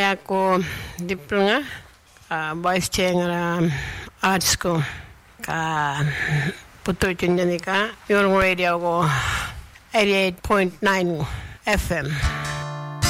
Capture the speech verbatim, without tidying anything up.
ako diploma uh, boys chengara art school ka puto chunjani ka your radio go eighty-eight point nine F M.